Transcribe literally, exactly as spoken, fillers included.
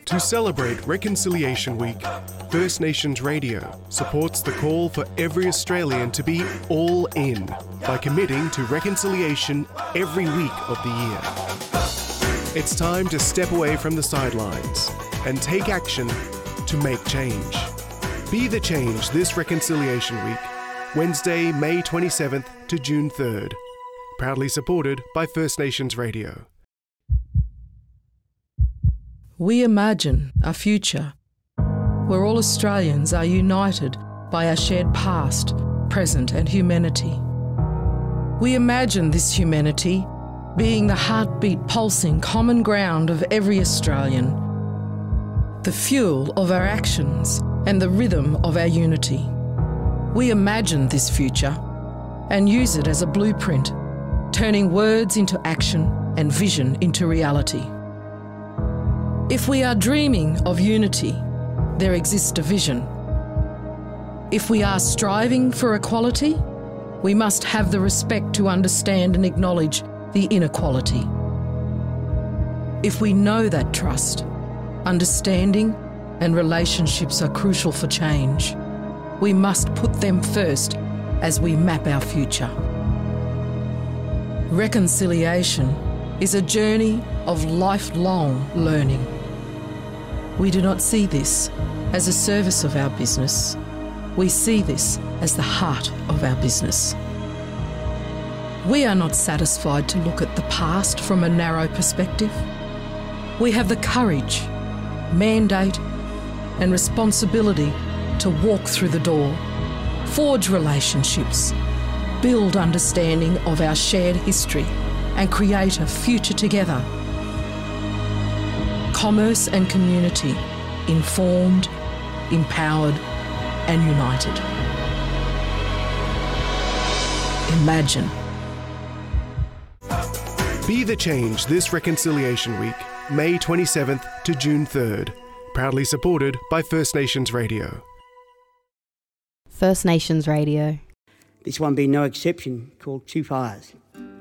To celebrate Reconciliation Week, First Nations Radio supports the call for every Australian to be all in by committing to reconciliation every week of the year. It's time to step away from the sidelines and take action to make change. Be the change this Reconciliation Week, Wednesday, May twenty-seventh to June third. Proudly supported by First Nations Radio. We imagine a future where all Australians are united by our shared past, present and humanity. We imagine this humanity being the heartbeat pulsing common ground of every Australian, the fuel of our actions and the rhythm of our unity. We imagine this future and use it as a blueprint, turning words into action and vision into reality. If we are dreaming of unity, there exists division. If we are striving for equality, we must have the respect to understand and acknowledge the inequality. If we know that trust, understanding and relationships are crucial for change, we must put them first as we map our future. Reconciliation is a journey of lifelong learning. We do not see this as a service of our business. We see this as the heart of our business. We are not satisfied to look at the past from a narrow perspective. We have the courage, mandate, and responsibility to walk through the door, forge relationships, build understanding of our shared history, and create a future together. Commerce and community, informed, empowered, and united. Imagine. Be the change this Reconciliation Week, May twenty-seventh to June third. Proudly supported by First Nations Radio. First Nations Radio. This one being no exception, called Two Fires.